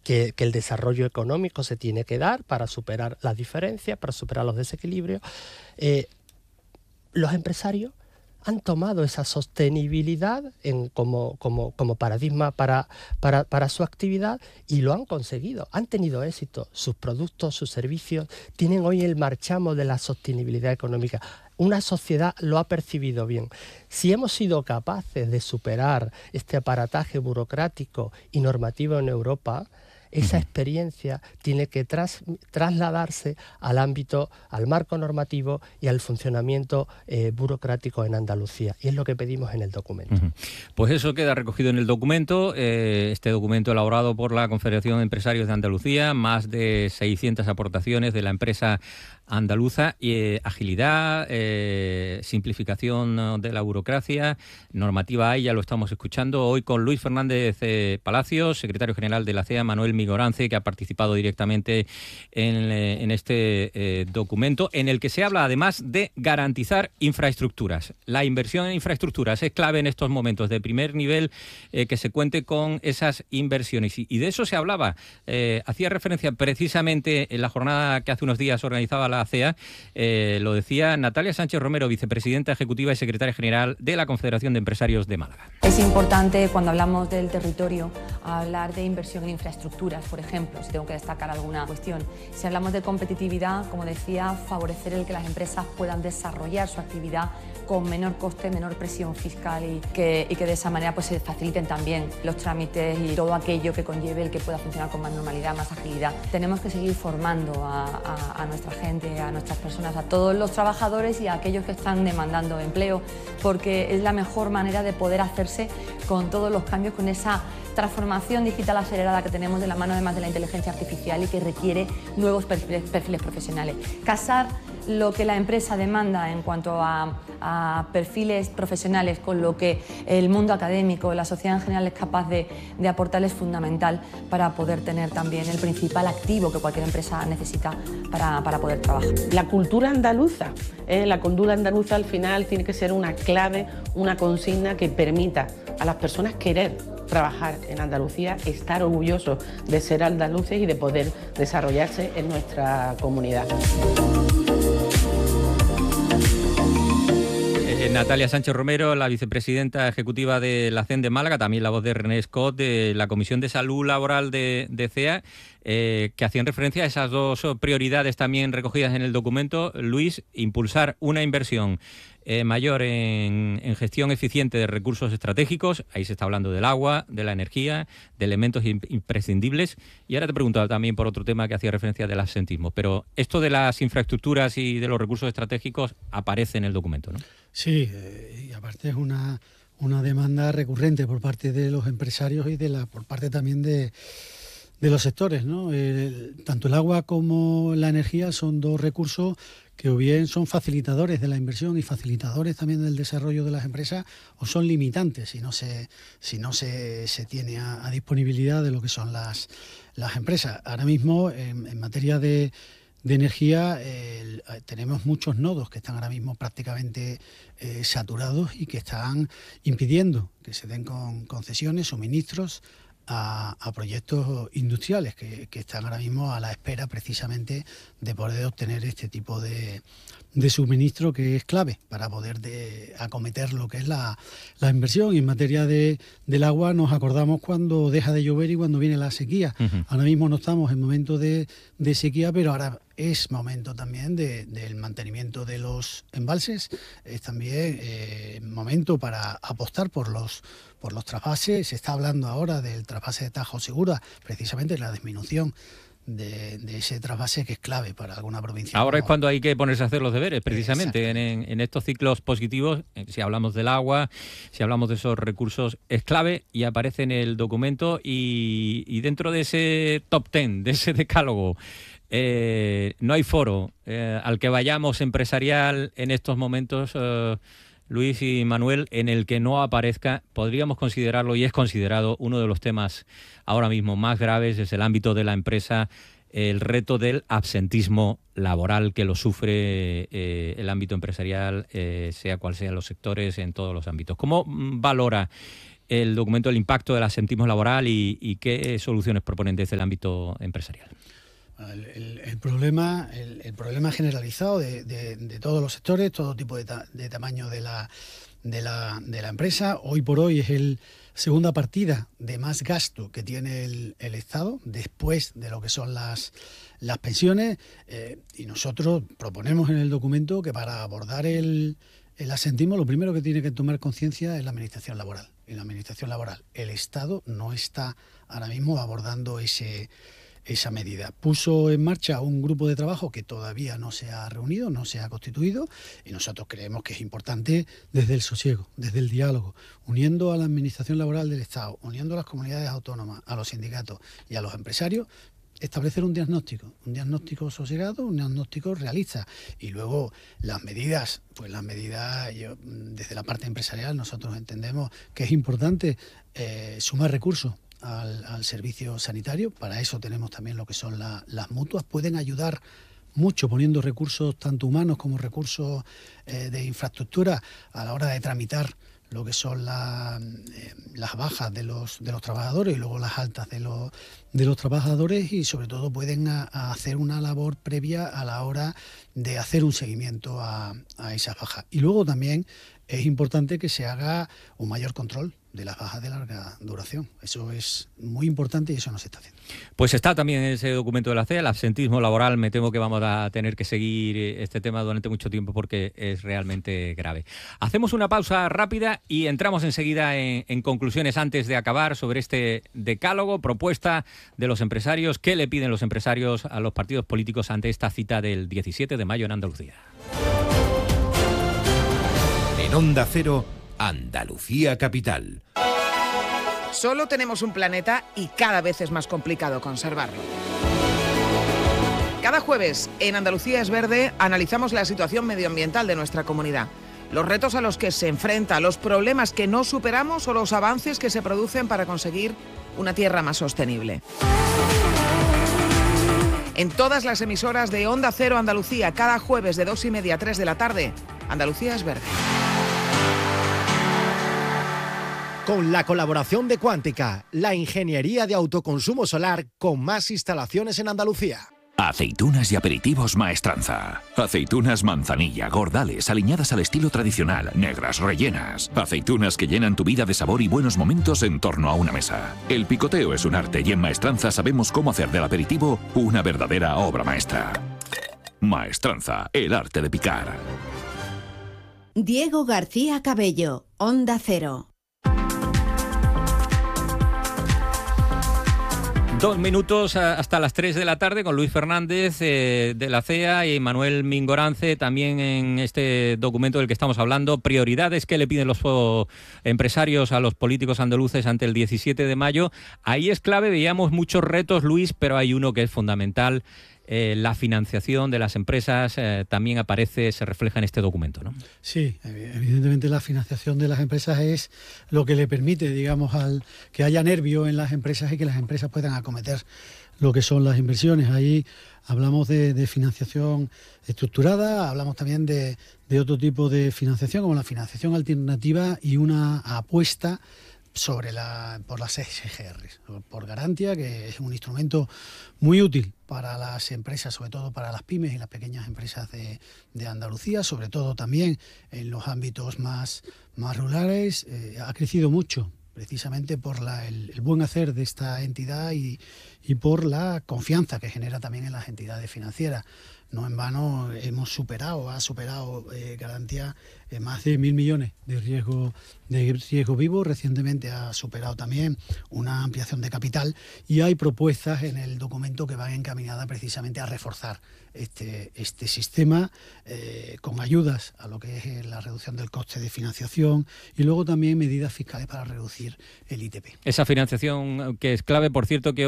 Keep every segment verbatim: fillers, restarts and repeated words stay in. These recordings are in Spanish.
que, que el desarrollo económico se tiene que dar para superar las diferencias, para superar los desequilibrios. Eh, los empresarios han tomado esa sostenibilidad en, como, como, como paradigma para, para, para su actividad y lo han conseguido, han tenido éxito. Sus productos, sus servicios tienen hoy el marchamo de la sostenibilidad económica. Una sociedad lo ha percibido bien. Si hemos sido capaces de superar este aparataje burocrático y normativo en Europa, esa experiencia tiene que tras, trasladarse al ámbito, al marco normativo y al funcionamiento eh, burocrático en Andalucía. Y es lo que pedimos en el documento. Uh-huh. Pues eso queda recogido en el documento, eh, este documento elaborado por la Confederación de Empresarios de Andalucía, más de seiscientas aportaciones de la empresa andaluza, y eh, agilidad, eh, simplificación de la burocracia, normativa hay, ya lo estamos escuchando hoy con Luis Fernández eh, Palacios, secretario general de la C E A, Manuel Migorance, que ha participado directamente en, eh, en este eh, documento, en el que se habla además de garantizar infraestructuras. La inversión en infraestructuras es clave en estos momentos, de primer nivel, eh, que se cuente con esas inversiones. Y, y de eso se hablaba, eh, hacía referencia precisamente en la jornada que hace unos días organizaba la C E A, eh, lo decía Natalia Sánchez Romero, vicepresidenta ejecutiva y secretaria general de la Confederación de Empresarios de Málaga. Es importante, cuando hablamos del territorio, hablar de inversión en infraestructuras, por ejemplo, si tengo que destacar alguna cuestión. Si hablamos de competitividad, como decía, favorecer el que las empresas puedan desarrollar su actividad con menor coste, menor presión fiscal y que, y que de esa manera pues, se faciliten también los trámites y todo aquello que conlleve el que pueda funcionar con más normalidad, más agilidad. Tenemos que seguir formando a, a, a nuestra gente, a nuestras personas, a todos los trabajadores y a aquellos que están demandando empleo, porque es la mejor manera de poder hacerse con todos los cambios, con esa transformación digital acelerada que tenemos de la mano además de la inteligencia artificial y que requiere nuevos perfiles, perfiles profesionales. Casar lo que la empresa demanda en cuanto a, a perfiles profesionales con lo que el mundo académico, la sociedad en general es capaz de, de aportar es fundamental para poder tener también el principal activo que cualquier empresa necesita para, para poder trabajar. La cultura andaluza, eh, la cultura andaluza al final tiene que ser una clave, una consigna que permita a las personas querer trabajar en Andalucía, estar orgullosos de ser andaluces y de poder desarrollarse en nuestra comunidad. Eh, Natalia Sánchez Romero, la vicepresidenta ejecutiva de la C E N de Málaga, también la voz de René Scott, de la Comisión de Salud Laboral de, de C E A, eh, que hacían referencia a esas dos prioridades también recogidas en el documento. Luis, impulsar una inversión Eh, mayor en, en gestión eficiente de recursos estratégicos. Ahí se está hablando del agua, de la energía, de elementos imp imprescindibles. Y ahora te preguntaba también por otro tema que hacía referencia del absentismo. Pero esto de las infraestructuras y de los recursos estratégicos aparece en el documento, ¿no? Sí, eh, y aparte es una, una demanda recurrente por parte de los empresarios y de la por parte también de, de los sectores, ¿no? El, tanto el agua como la energía son dos recursos que o bien son facilitadores de la inversión y facilitadores también del desarrollo de las empresas, o son limitantes si no se, si no se, se tiene a, a disponibilidad de lo que son las, las empresas. Ahora mismo, en, en materia de, de energía, eh, tenemos muchos nodos que están ahora mismo prácticamente eh, saturados y que están impidiendo que se den con concesiones, suministros, A, a proyectos industriales que, que están ahora mismo a la espera precisamente de poder obtener este tipo de, de suministro, que es clave para poder de, acometer lo que es la, la inversión. Y en materia de, del agua nos acordamos cuando deja de llover y cuando viene la sequía. Uh-huh. Ahora mismo no estamos en momento de, de sequía, pero ahora es momento también de, del mantenimiento de los embalses, es también eh, momento para apostar por los por los trasvases. Se está hablando ahora del trasvase de Tajo Segura, precisamente la disminución de, de ese trasvase que es clave para alguna provincia. Ahora como... es cuando hay que ponerse a hacer los deberes, precisamente, en, en estos ciclos positivos. Si hablamos del agua, si hablamos de esos recursos, es clave y aparece en el documento. Y, y dentro de ese top ten, de ese decálogo, eh, no hay foro eh, al que vayamos empresarial en estos momentos, eh, Luis y Manuel, en el que no aparezca. Podríamos considerarlo, y es considerado, uno de los temas ahora mismo más graves desde el ámbito de la empresa, el reto del absentismo laboral que lo sufre eh, el ámbito empresarial, eh, sea cual sean los sectores, en todos los ámbitos. ¿Cómo valora el documento del impacto del absentismo laboral y, y qué soluciones proponen desde el ámbito empresarial. El, el, el problema el, el problema generalizado de, de, de todos los sectores, todo tipo de, ta, de tamaño de la, de, la, de la empresa, hoy por hoy es el segunda partida de más gasto que tiene el, el Estado, después de lo que son las, las pensiones, eh, y nosotros proponemos en el documento que para abordar el, el absentismo lo primero que tiene que tomar conciencia es la administración laboral. En la administración laboral el Estado no está ahora mismo abordando ese esa medida. Puso en marcha un grupo de trabajo que todavía no se ha reunido, no se ha constituido, y nosotros creemos que es importante desde el sosiego, desde el diálogo, uniendo a la administración laboral del Estado, uniendo a las comunidades autónomas, a los sindicatos y a los empresarios, establecer un diagnóstico, un diagnóstico sosegado, un diagnóstico realista, y luego las medidas, pues las medidas, yo, desde la parte empresarial nosotros entendemos que es importante eh, sumar recursos Al, al servicio sanitario. Para eso tenemos también lo que son la, las mutuas, pueden ayudar mucho poniendo recursos tanto humanos como recursos eh, de infraestructura a la hora de tramitar lo que son la, eh, las bajas de los de los trabajadores y luego las altas de los de los trabajadores, y sobre todo pueden a, a hacer una labor previa a la hora de hacer un seguimiento a, a esas bajas. Y luego también es importante que se haga un mayor control de las bajas de larga duración. Eso es muy importante y eso no se está haciendo. Pues está también en ese documento de la C E A, el absentismo laboral. Me temo que vamos a tener que seguir este tema durante mucho tiempo porque es realmente grave. Hacemos una pausa rápida y entramos enseguida en, en conclusiones antes de acabar sobre este decálogo, propuesta de los empresarios. ¿Qué le piden los empresarios a los partidos políticos ante esta cita del diecisiete de mayo en Andalucía? En Onda Cero, Andalucía Capital. Solo tenemos un planeta y cada vez es más complicado conservarlo. Cada jueves en Andalucía es Verde analizamos la situación medioambiental de nuestra comunidad, los retos a los que se enfrenta, los problemas que no superamos o los avances que se producen para conseguir una tierra más sostenible. En todas las emisoras de Onda Cero Andalucía, cada jueves de dos y media a tres de la tarde, Andalucía es Verde. Con la colaboración de Cuántica, la ingeniería de autoconsumo solar con más instalaciones en Andalucía. Aceitunas y aperitivos Maestranza. Aceitunas manzanilla, gordales, aliñadas al estilo tradicional, negras, rellenas. Aceitunas que llenan tu vida de sabor y buenos momentos en torno a una mesa. El picoteo es un arte y en Maestranza sabemos cómo hacer del aperitivo una verdadera obra maestra. Maestranza, el arte de picar. Diego García Cabello, Onda Cero. Dos minutos hasta las tres de la tarde con Luis Fernández eh, de la C E A y Manuel Mingorance también en este documento del que estamos hablando. Prioridades que le piden los oh, empresarios a los políticos andaluces ante el diecisiete de mayo. Ahí es clave, veíamos muchos retos, Luis, pero hay uno que es fundamental. Eh, la financiación de las empresas eh, también aparece, se refleja en este documento, ¿no? Sí, evidentemente la financiación de las empresas es lo que le permite, digamos, al que haya nervio en las empresas y que las empresas puedan acometer lo que son las inversiones. Ahí hablamos de, de financiación estructurada, hablamos también de, de otro tipo de financiación, como la financiación alternativa y una apuesta sobre la por las S G R, por Garantia, que es un instrumento muy útil para las empresas, sobre todo para las pymes y las pequeñas empresas de, de Andalucía, sobre todo también en los ámbitos más, más rurales. Eh, ha crecido mucho precisamente por la, el, el buen hacer de esta entidad y, y por la confianza que genera también en las entidades financieras. No en vano hemos superado, ha superado eh, Garantía eh, más de mil millones de riesgo, de riesgo vivo. Recientemente ha superado también una ampliación de capital y hay propuestas en el documento que van encaminadas precisamente a reforzar este, este sistema eh, con ayudas a lo que es la reducción del coste de financiación y luego también medidas fiscales para reducir el I T P. Esa financiación que es clave, por cierto, que hoy es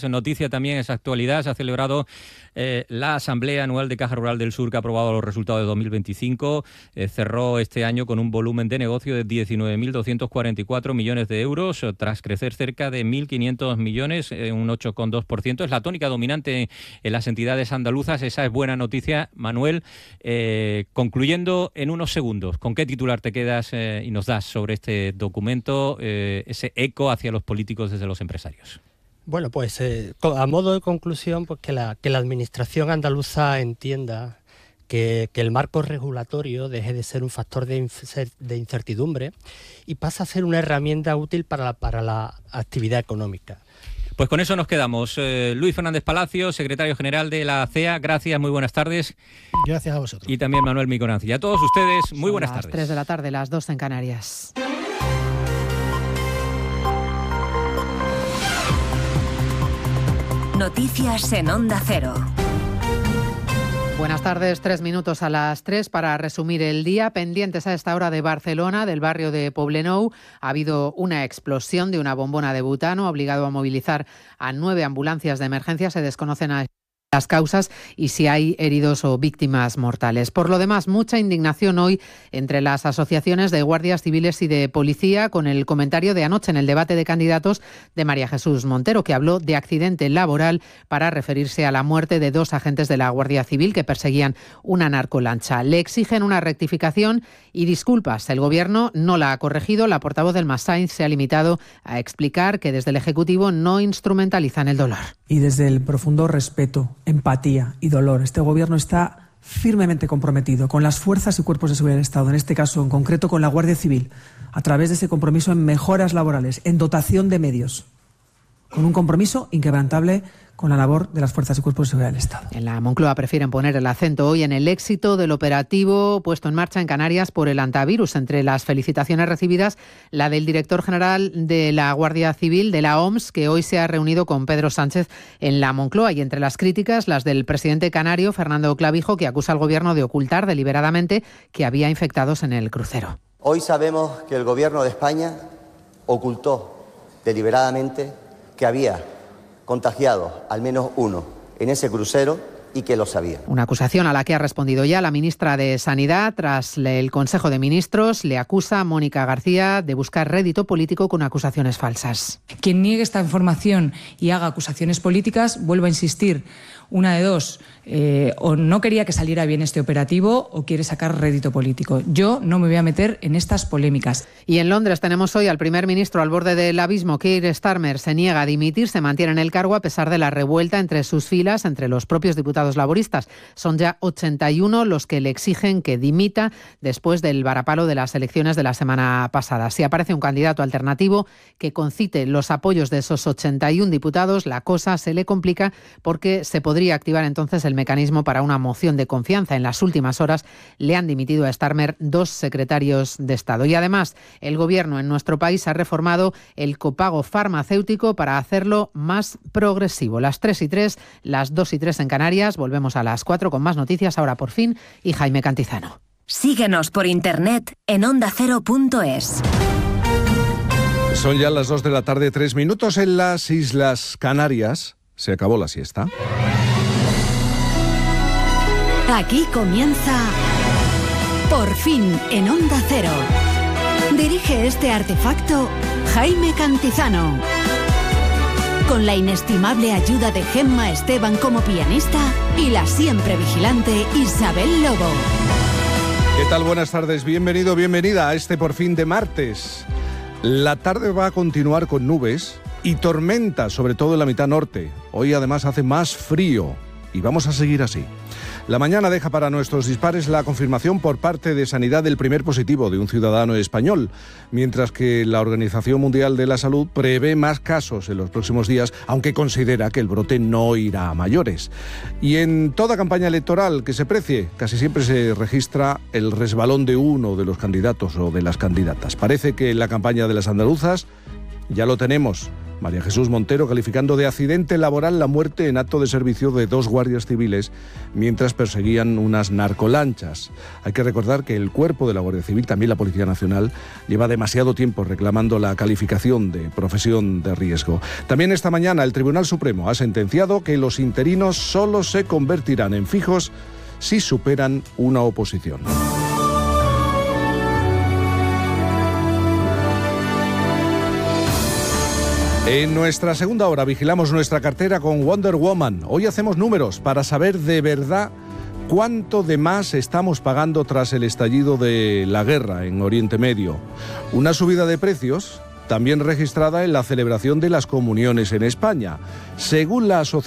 noticia también, es actualidad. Se ha celebrado eh, la Asamblea Anual de Caja Rural del Sur, que ha aprobado los resultados de dos mil veinticinco. Eh, cerró este año con un volumen de negocio de diecinueve mil doscientos cuarenta y cuatro millones de euros, tras crecer cerca de mil quinientos millones, eh, un ocho coma dos por ciento. Es la tónica dominante en las entidades andaluzas. Esa es buena noticia. Manuel, eh, concluyendo en unos segundos, ¿con qué titular te quedas eh, y nos das sobre este documento, eh, ese eco hacia los políticos desde los empresarios? Bueno, pues eh, a modo de conclusión, pues que la, que la administración andaluza entienda que, que el marco regulatorio deje de ser un factor de, incer, de incertidumbre y pasa a ser una herramienta útil para la, para la actividad económica. Pues con eso nos quedamos. Eh, Luis Fernández Palacio, secretario general de la C E A, gracias, muy buenas tardes. Gracias a vosotros. Y también Manuel Micoranzi. Y a todos ustedes, muy Son buenas las tardes. tres de la tarde, las dos en Canarias. Noticias en Onda Cero. Buenas tardes, tres minutos a las tres para resumir el día. Pendientes a esta hora de Barcelona, del barrio de Poblenou, ha habido una explosión de una bombona de butano, ha obligado a movilizar a nueve ambulancias de emergencia. Se desconocen a las causas y si hay heridos o víctimas mortales. Por lo demás, mucha indignación hoy entre las asociaciones de guardias civiles y de policía con el comentario de anoche en el debate de candidatos de María Jesús Montero, que habló de accidente laboral para referirse a la muerte de dos agentes de la Guardia Civil que perseguían una narcolancha. Le exigen una rectificación y disculpas. El Gobierno no la ha corregido. La portavoz del Mas Sainz se ha limitado a explicar que desde el Ejecutivo no instrumentalizan el dolor. Y desde el profundo respeto, empatía y dolor, este Gobierno está firmemente comprometido con las fuerzas y cuerpos de seguridad del Estado, en este caso en concreto con la Guardia Civil, a través de ese compromiso en mejoras laborales, en dotación de medios, con un compromiso inquebrantable con la labor de las fuerzas y cuerpos de seguridad del Estado. En la Moncloa prefieren poner el acento hoy en el éxito del operativo puesto en marcha en Canarias por el antivirus. Entre las felicitaciones recibidas, la del director general de la Guardia Civil, de la O M S, que hoy se ha reunido con Pedro Sánchez en la Moncloa. Y entre las críticas, las del presidente canario, Fernando Clavijo, que acusa al Gobierno de ocultar deliberadamente que había infectados en el crucero. Hoy sabemos que el Gobierno de España ocultó deliberadamente que había contagiado al menos uno en ese crucero y que lo sabía. Una acusación a la que ha respondido ya la ministra de Sanidad. Tras el Consejo de Ministros, le acusa a Mónica García de buscar rédito político con acusaciones falsas. Quien niegue esta información y haga acusaciones políticas, vuelvo a insistir, una de dos, eh, o no quería que saliera bien este operativo o quiere sacar rédito político. Yo no me voy a meter en estas polémicas. Y en Londres tenemos hoy al primer ministro al borde del abismo. Keir Starmer se niega a dimitir, se mantiene en el cargo a pesar de la revuelta entre sus filas, entre los propios diputados laboristas. Son ya ochenta y uno los que le exigen que dimita después del varapalo de las elecciones de la semana pasada. Si aparece un candidato alternativo que concite los apoyos de esos ochenta y uno diputados, la cosa se le complica porque se podría Podría activar entonces el mecanismo para una moción de confianza. En las últimas horas le han dimitido a Starmer dos secretarios de Estado. Y además, el Gobierno en nuestro país ha reformado el copago farmacéutico para hacerlo más progresivo. Las tres y tres, las dos y tres en Canarias. Volvemos a las cuatro con más noticias. Ahora por fin, y Jaime Cantizano. Síguenos por internet en onda cero punto es. Son ya las dos de la tarde, tres minutos en las Islas Canarias. Se acabó la siesta. Aquí comienza Por fin en Onda Cero. Dirige este artefacto Jaime Cantizano. Con la inestimable ayuda de Gemma Esteban como pianista y la siempre vigilante Isabel Lobo. ¿Qué tal? Buenas tardes. Bienvenido, bienvenida a este Por fin de martes. La tarde va a continuar con nubes y tormenta, sobre todo en la mitad norte. Hoy además hace más frío y vamos a seguir así. La mañana deja para nuestros dispares la confirmación por parte de Sanidad del primer positivo de un ciudadano español, mientras que la Organización Mundial de la Salud prevé más casos en los próximos días, aunque considera que el brote no irá a mayores. Y en toda campaña electoral que se precie, casi siempre se registra el resbalón de uno de los candidatos o de las candidatas. Parece que en la campaña de las andaluzas ya lo tenemos. María Jesús Montero, calificando de accidente laboral la muerte en acto de servicio de dos guardias civiles mientras perseguían unas narcolanchas. Hay que recordar que el cuerpo de la Guardia Civil, también la Policía Nacional, lleva demasiado tiempo reclamando la calificación de profesión de riesgo. También esta mañana el Tribunal Supremo ha sentenciado que los interinos solo se convertirán en fijos si superan una oposición. En nuestra segunda hora vigilamos nuestra cartera con Wonder Woman. Hoy hacemos números para saber de verdad cuánto de más estamos pagando tras el estallido de la guerra en Oriente Medio. Una subida de precios también registrada en la celebración de las comuniones en España. Según la asociación